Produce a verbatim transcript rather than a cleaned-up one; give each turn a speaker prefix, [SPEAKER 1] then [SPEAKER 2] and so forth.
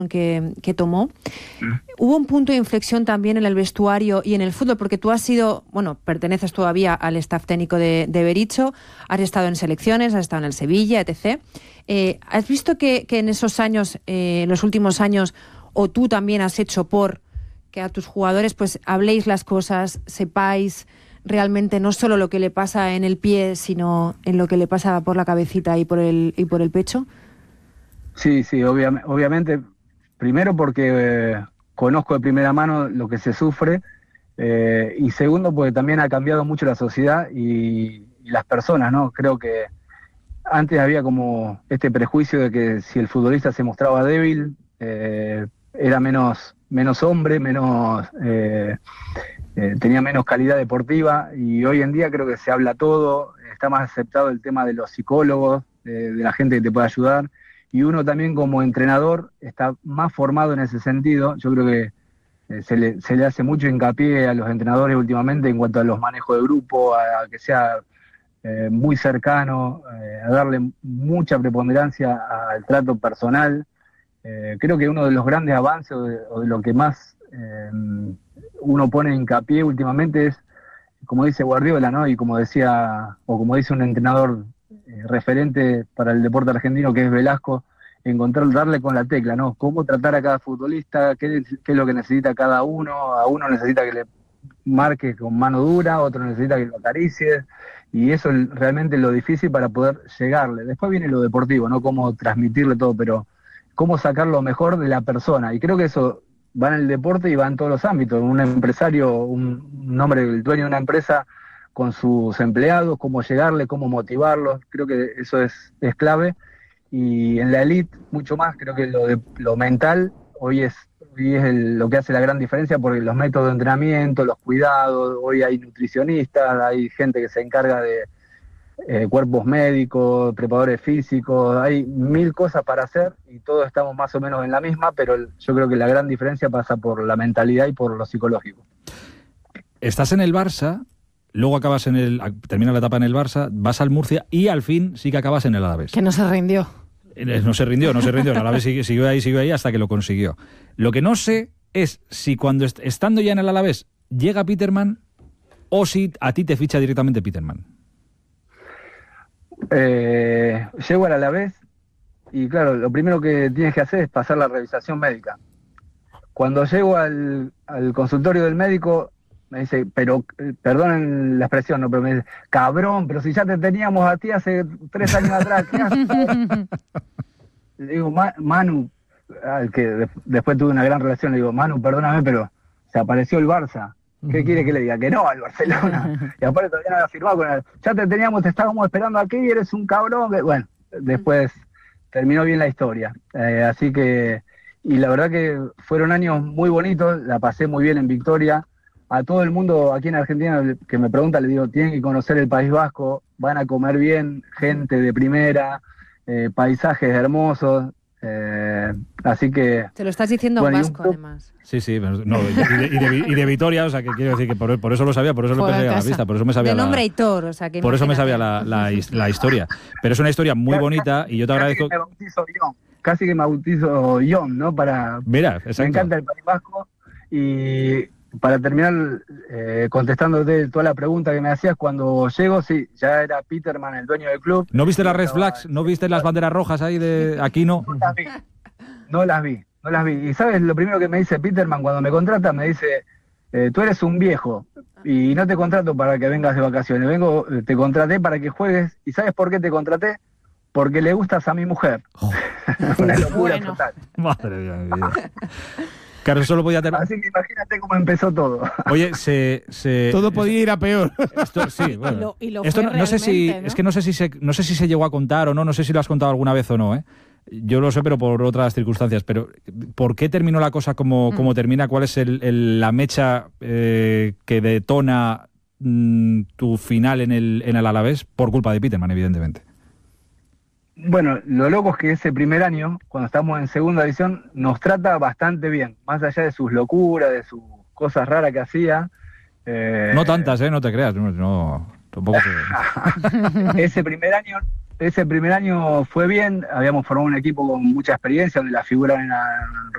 [SPEAKER 1] Que, que tomó. Hubo un punto de inflexión también en el vestuario y en el fútbol, porque tú has sido, bueno, perteneces todavía al staff técnico de, de Berizzo, has estado en selecciones, has estado en el Sevilla, etcétera. Eh, ¿Has visto que, que en esos años, eh, en los últimos años, o tú también has hecho por que a tus jugadores pues habléis las cosas, sepáis realmente no solo lo que le pasa en el pie, sino en lo que le pasa por la cabecita y por el, y por el pecho?
[SPEAKER 2] Sí, sí, obvia, obviamente. Primero porque eh, conozco de primera mano lo que se sufre, eh, y segundo porque también ha cambiado mucho la sociedad y, y las personas, ¿no? Creo que antes había como este prejuicio de que si el futbolista se mostraba débil, eh, era menos, menos hombre, menos eh, eh, tenía menos calidad deportiva, y hoy en día creo que se habla todo, está más aceptado el tema de los psicólogos, eh, de la gente que te puede ayudar. Y uno también como entrenador está más formado en ese sentido. Yo creo que eh, se, le, se le hace mucho hincapié a los entrenadores últimamente en cuanto a los manejos de grupo, a, a que sea eh, muy cercano, eh, a darle mucha preponderancia al trato personal. Eh, creo que uno de los grandes avances o de, o de lo que más eh, uno pone hincapié últimamente es, como dice Guardiola, ¿no? Y como decía, o como dice un entrenador Eh, referente para el deporte argentino, que es Velasco, encontrar, darle con la tecla, ¿no? Cómo tratar a cada futbolista, qué, qué es lo que necesita cada uno. A uno necesita que le marque con mano dura, otro necesita que lo acaricie, y eso es realmente lo difícil para poder llegarle. Después viene lo deportivo, ¿no? Cómo transmitirle todo, pero cómo sacar lo mejor de la persona, y creo que eso va en el deporte y va en todos los ámbitos. Un empresario, un, un hombre, el dueño de una empresa, con sus empleados, cómo llegarle, cómo motivarlos, creo que eso es, es clave. Y en la elite mucho más, creo que lo de lo mental hoy es, hoy es el, lo que hace la gran diferencia, porque los métodos de entrenamiento, los cuidados, hoy hay nutricionistas, hay gente que se encarga de eh, cuerpos médicos, preparadores físicos, hay mil cosas para hacer y todos estamos más o menos en la misma, pero yo creo que la gran diferencia pasa por la mentalidad y por lo psicológico.
[SPEAKER 3] Estás en el Barça, luego acabas en el, termina la etapa en el Barça, vas al Murcia y al fin sí que acabas en el Alavés.
[SPEAKER 1] Que no se rindió.
[SPEAKER 3] No se rindió, no se rindió. El Alavés siguió, siguió ahí, siguió ahí hasta que lo consiguió. Lo que no sé es si cuando est- estando ya en el Alavés llega Peterman o si a ti te ficha directamente Peterman.
[SPEAKER 2] Eh, llego al Alavés y claro, lo primero que tienes que hacer es pasar la revisación médica. Cuando llego al, al consultorio del médico, me dice, pero, eh, perdonen la expresión, ¿no? Pero me dice, cabrón, pero si ya te teníamos a ti hace tres años atrás, ¿qué haces? Le digo, Ma- Manu, al que de- después tuve una gran relación, le digo, Manu, perdóname, pero se apareció el Barça. ¿Qué quiere que le diga? Que no al Barcelona. Y aparte todavía no había firmado con él. Ya te teníamos, te estábamos esperando aquí, eres un cabrón. Bueno, después terminó bien la historia. Eh, así que, y la verdad que fueron años muy bonitos, la pasé muy bien en Victoria. A todo el mundo aquí en Argentina que me pregunta, le digo, tienen que conocer el País Vasco, van a comer bien, gente de primera, eh, paisajes hermosos, eh, así que...
[SPEAKER 1] Te lo estás diciendo
[SPEAKER 2] bueno,
[SPEAKER 1] en
[SPEAKER 2] y un
[SPEAKER 1] vasco,
[SPEAKER 2] po-
[SPEAKER 1] además.
[SPEAKER 3] Sí, sí, no, y, de, y, de, y de Vitoria, o sea, que quiero decir que por, por eso lo sabía, por eso lo
[SPEAKER 1] Juega
[SPEAKER 3] empecé
[SPEAKER 1] en
[SPEAKER 3] a la
[SPEAKER 1] casa.
[SPEAKER 3] vista, por eso me sabía
[SPEAKER 1] De nombre
[SPEAKER 3] la,
[SPEAKER 1] Aitor, o sea que
[SPEAKER 3] por eso me
[SPEAKER 1] imagínate.
[SPEAKER 3] sabía la, la, his- la historia. Pero es una historia muy
[SPEAKER 2] Casi-
[SPEAKER 3] bonita y yo te
[SPEAKER 2] casi
[SPEAKER 3] agradezco.
[SPEAKER 2] que me bautizo Ion, casi que me bautizo Ion, ¿no? Para,
[SPEAKER 3] Mira, exacto.
[SPEAKER 2] me encanta el País Vasco. Y para terminar eh, contestándote toda la pregunta que me hacías, cuando llego, sí, ya era Peterman el dueño del club.
[SPEAKER 3] ¿No viste las red
[SPEAKER 2] Estaba-
[SPEAKER 3] flags? ¿No viste las banderas rojas ahí de aquí no?
[SPEAKER 2] No las vi, no las vi, no las vi. Y ¿sabes lo primero que me dice Peterman cuando me contrata? Me dice, eh, tú eres un viejo y no te contrato para que vengas de vacaciones, vengo, eh, te contraté para que juegues. ¿Y sabes por qué te contraté? Porque le gustas a mi mujer. Una locura
[SPEAKER 1] Bueno.
[SPEAKER 2] total.
[SPEAKER 3] Madre mía, mi vida. Claro, eso lo podía tener.
[SPEAKER 2] Así que imagínate cómo empezó todo.
[SPEAKER 3] Oye, se, se
[SPEAKER 4] Todo podía ir a peor.
[SPEAKER 3] Esto, sí, bueno.
[SPEAKER 1] Y lo- y lo
[SPEAKER 3] Esto
[SPEAKER 1] fue
[SPEAKER 3] no, no sé si
[SPEAKER 1] realmente, ¿no?
[SPEAKER 3] es que no sé si se no sé si se llegó a contar o no, no sé si lo has contado alguna vez o no, ¿eh? Yo lo sé, pero por otras circunstancias. Pero ¿por qué terminó la cosa como, como termina? ¿Cuál es el, el- la mecha eh, que detona mm, tu final en el en el Alavés? Por culpa de Peterman, evidentemente.
[SPEAKER 2] Bueno, lo loco es que ese primer año, cuando estamos en segunda división, nos trata bastante bien, más allá de sus locuras, de sus cosas raras que hacía. eh,
[SPEAKER 3] No tantas, ¿eh? No te creas. No, no, tampoco te-
[SPEAKER 2] ese primer año, ese primer año fue bien, habíamos formado un equipo con mucha experiencia, donde la figura eran